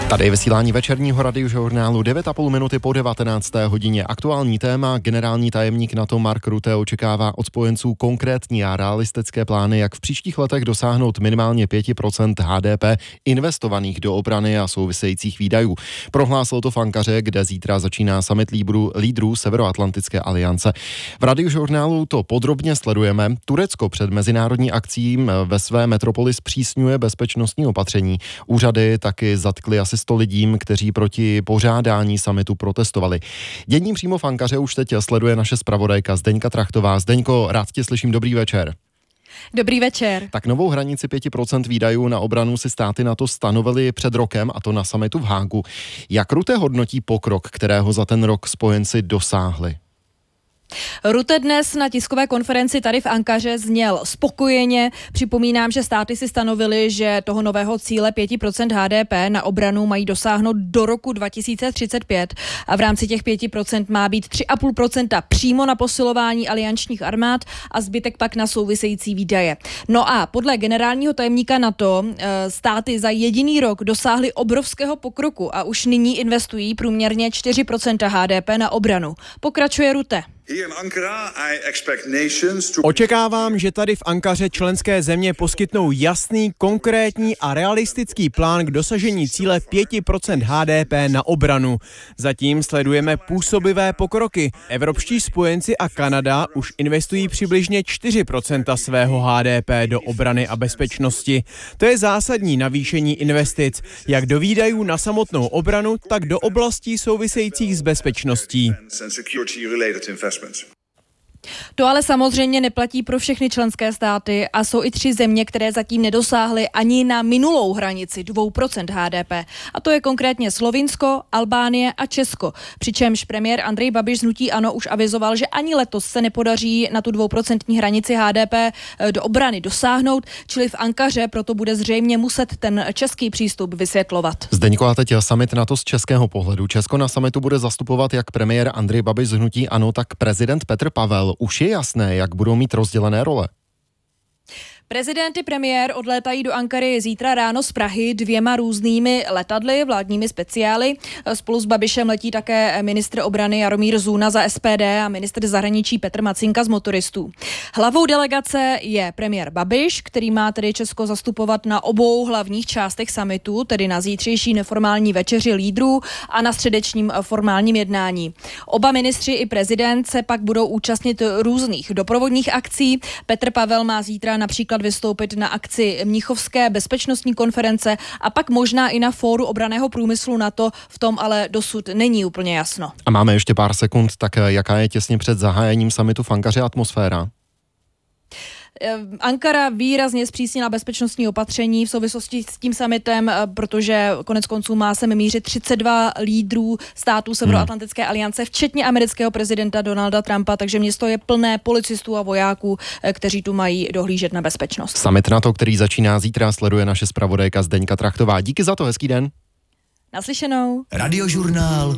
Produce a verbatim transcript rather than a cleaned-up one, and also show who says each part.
Speaker 1: Tady je vysílání večerního radiožurnálu devět a půl minuty po devatenácté hodině. Aktuální téma: generální tajemník NATO Mark Rutte očekává od spojenců konkrétní a realistické plány, jak v příštích letech dosáhnout minimálně pět procent H D P investovaných do obrany a souvisejících výdajů. Prohlásil to v Ankaře, kde zítra začíná summit lídrů, lídrů Severoatlantické aliance. V radiožurnálu to podrobně sledujeme. Turecko před mezinárodní akcí ve své metropoli zpřísňuje bezpečnostní opatření. Úřady taky zatkly asi sto lidím, kteří proti pořádání summitu protestovali. Dění přímo v Ankaře už teď sleduje naše zpravodajka Zdeňka Trachtová. Zdeňko, rád tě slyším, dobrý večer.
Speaker 2: Dobrý večer.
Speaker 1: Tak novou hranici pět procent výdajů na obranu si státy NATO stanovily před rokem, a to na summitu v Hágu. Jak Rutte hodnotí pokrok, kterého za ten rok spojenci dosáhli?
Speaker 2: Rutte dnes na tiskové konferenci tady v Ankaře zněl spokojeně. Připomínám, že státy si stanovily, že toho nového cíle pět procent H D P na obranu mají dosáhnout do roku dva tisíce třicet pět a v rámci těch pět procent má být tři a půl procenta přímo na posilování aliančních armád a zbytek pak na související výdaje. No a podle generálního tajemníka NATO státy za jediný rok dosáhly obrovského pokroku a už nyní investují průměrně čtyři procenta H D P na obranu. Pokračuje Rutte.
Speaker 3: Očekávám, že tady v Ankaře členské země poskytnou jasný, konkrétní a realistický plán k dosažení cíle pět procent H D P na obranu. Zatím sledujeme působivé pokroky. Evropští spojenci a Kanada už investují přibližně čtyři procenta svého H D P do obrany a bezpečnosti. To je zásadní navýšení investic, jak do výdajů na samotnou obranu, tak do oblastí souvisejících s bezpečností.
Speaker 2: To ale samozřejmě neplatí pro všechny členské státy a jsou i tři země, které zatím nedosáhly ani na minulou hranici dvě procenta H D P. A to je konkrétně Slovinsko, Albánie a Česko. Přičemž premiér Andrej Babiš z hnutí ANO už avizoval, že ani letos se nepodaří na tu dvouprocentní hranici H D P do obrany dosáhnout, čili v Ankaře proto bude zřejmě muset ten český přístup vysvětlovat.
Speaker 1: Zdeňko, a teď summit NATO z českého pohledu. Česko na summitu bude zastupovat jak premiér Andrej Babiš z hnutí ANO, tak prezident Petr Pavel. Už je jasné, jak budou mít rozdělené role?
Speaker 2: Prezident i premiér odlétají do Ankary zítra ráno z Prahy dvěma různými letadly, vládními speciály. Spolu s Babišem letí také ministr obrany Jaromír Zuna za S P D a ministr zahraničí Petr Macinka z Motoristů. Hlavou delegace je premiér Babiš, který má tedy Česko zastupovat na obou hlavních částech summitu, tedy na zítřejší neformální večeři lídrů a na středečním formálním jednání. Oba ministři i prezident se pak budou účastnit různých doprovodných akcí. Petr Pavel má zítra například vystoupit na akci Mnichovské bezpečnostní konference a pak možná i na fóru obranného průmyslu NATO, v tom ale dosud není úplně jasno.
Speaker 1: A máme ještě pár sekund, tak jaká je těsně před zahájením summitu v Ankaře atmosféra?
Speaker 2: Ankara výrazně zpřísnila bezpečnostní opatření v souvislosti s tím summitem, protože konec konců má sem mířit třicet dva lídrů států Severoatlantické aliance, včetně amerického prezidenta Donalda Trumpa, takže město je plné policistů a vojáků, kteří tu mají dohlížet na bezpečnost.
Speaker 1: Summit NATO, který začíná zítra, sleduje naše zpravodajka Zdeňka Trachtová. Díky za to, hezký den.
Speaker 2: Naslyšenou.
Speaker 4: Radiožurnál